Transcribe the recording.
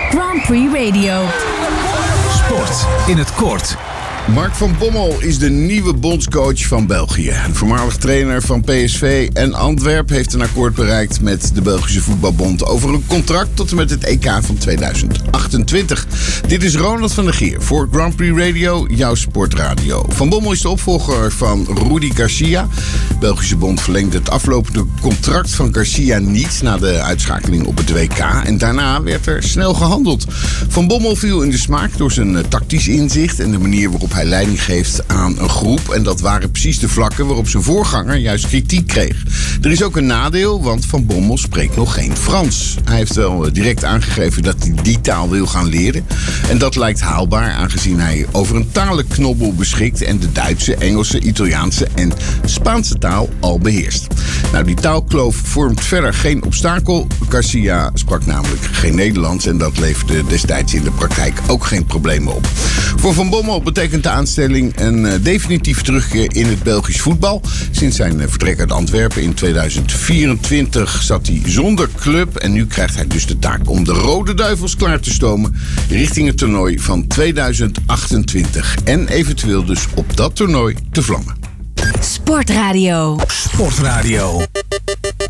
Grand Prix Radio. Sport in het kort. Mark van Bommel is de nieuwe bondscoach van België. De voormalig trainer van PSV en Antwerp heeft een akkoord bereikt met de Belgische voetbalbond over een contract tot en met het EK van 2028. Dit is Ronald van der Geer voor Grand Prix Radio, jouw sportradio. Van Bommel is de opvolger van Rudi Garcia. De Belgische bond verlengde het aflopende contract van Garcia niet na de uitschakeling op het WK. En daarna werd er snel gehandeld. Van Bommel viel in de smaak door zijn tactisch inzicht en de manier waarop hij leiding geeft aan een groep. En dat waren precies de vlakken waarop zijn voorganger juist kritiek kreeg. Er is ook een nadeel, want Van Bommel spreekt nog geen Frans. Hij heeft wel direct aangegeven dat hij die taal wil gaan leren. En dat lijkt haalbaar, aangezien hij over een talenknobbel beschikt en de Duitse, Engelse, Italiaanse en Spaanse taal al beheerst. Nou, die taalkloof vormt verder geen obstakel. Garcia sprak namelijk geen Nederlands en dat leverde destijds in de praktijk ook geen problemen op. Voor Van Bommel betekent de aanstelling een definitieve terugkeer in het Belgisch voetbal. Sinds zijn vertrek uit Antwerpen in 2024 zat hij zonder club en nu krijgt hij dus de taak om de Rode Duivels klaar te stomen richting het toernooi van 2028 en eventueel dus op dat toernooi te vlammen. Sportradio. Sportradio.